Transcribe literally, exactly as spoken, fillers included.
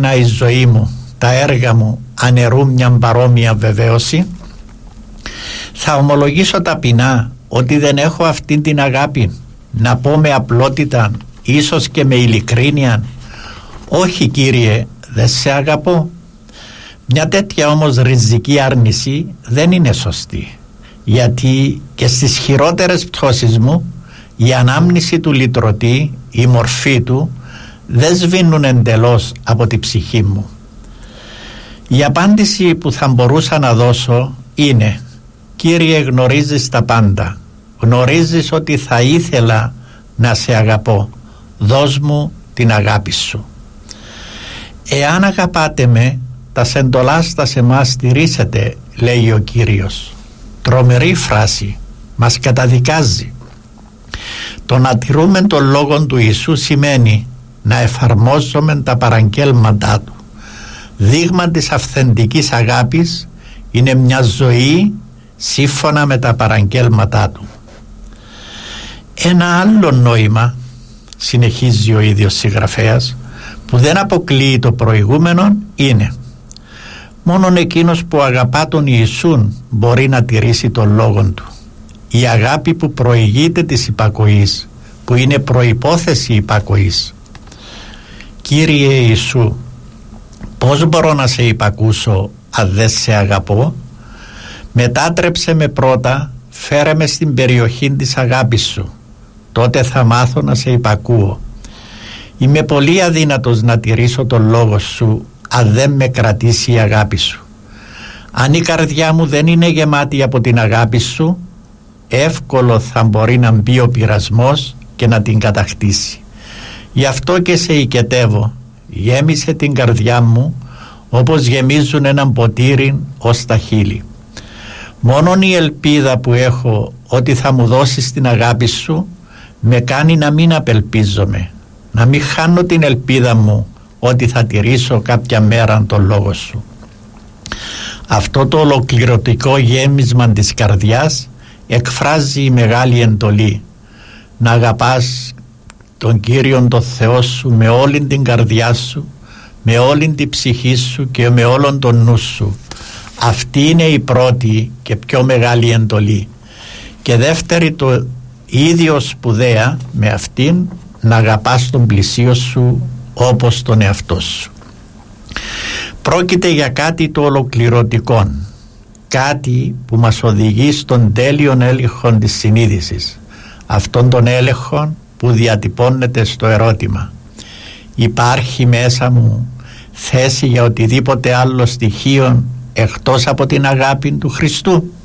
συχνά η ζωή μου, τα έργα μου αναιρούν μια παρόμοια βεβαίωση, θα ομολογήσω ταπεινά ότι δεν έχω αυτή την αγάπη να πω με απλότητα, ίσως και με ειλικρίνεια, όχι Κύριε, δεν σε αγαπώ. Μια τέτοια όμως ριζική άρνηση δεν είναι σωστή, γιατί και στις χειρότερες πτώσεις μου η ανάμνηση του λυτρωτή, η μορφή του δεν σβήνουν εντελώς από τη ψυχή μου. Η απάντηση που θα μπορούσα να δώσω είναι: Κύριε, γνωρίζεις τα πάντα, γνωρίζεις ότι θα ήθελα να σε αγαπώ, δώσ' μου την αγάπη σου. Εάν αγαπάτε με, τα σεντολάστα σε μας στηρίσετε, λέει ο Κύριος. Τρομερή φράση, μας καταδικάζει. Το να τηρούμε τον λόγο του Ιησού σημαίνει να εφαρμόζουμε τα παραγγέλματά του. Δείγμα της αυθεντικής αγάπης είναι μια ζωή σύμφωνα με τα παραγγέλματά του. Ένα άλλο νόημα, συνεχίζει ο ίδιος συγγραφέας, που δεν αποκλείει το προηγούμενο είναι: μόνον εκείνος που αγαπά τον Ιησούν μπορεί να τηρήσει τον λόγον του. Η αγάπη που προηγείται της υπακοής, που είναι προϋπόθεση υπακοής. Κύριε Ιησού, πώς μπορώ να σε υπακούσω αν δεν σε αγαπώ? Μετάτρεψε με πρώτα, φέρε με στην περιοχή της αγάπης σου, τότε θα μάθω να σε υπακούω. Είμαι πολύ αδύνατος να τηρήσω τον λόγο σου αν δεν με κρατήσει η αγάπη σου. Αν η καρδιά μου δεν είναι γεμάτη από την αγάπη σου, εύκολο θα μπορεί να μπει ο πειρασμός και να την κατακτήσει. Γι' αυτό και σε οικετεύω, γέμισε την καρδιά μου όπως γεμίζουν έναν ποτήρι ως τα χείλη. Μόνον η ελπίδα που έχω ότι θα μου δώσεις την αγάπη σου με κάνει να μην απελπίζομαι, να μην χάνω την ελπίδα μου ότι θα τηρήσω κάποια μέρα τον λόγο σου. Αυτό το ολοκληρωτικό γέμισμα της καρδιάς εκφράζει η μεγάλη εντολή: να αγαπάς τον Κύριον τον Θεό σου με όλη την καρδιά σου, με όλη την ψυχή σου και με όλον τον νου σου. Αυτή είναι η πρώτη και πιο μεγάλη εντολή. Και δεύτερη, το ίδιο σπουδαία με αυτήν, να αγαπάς τον πλησίο σου όπως τον εαυτό σου. Πρόκειται για κάτι το ολοκληρωτικό, κάτι που μας οδηγεί στον τέλειον έλεγχο της συνείδησης, αυτόν τον έλεγχο που διατυπώνεται στο ερώτημα: υπάρχει μέσα μου θέση για οτιδήποτε άλλο στοιχείο εκτός από την αγάπη του Χριστού?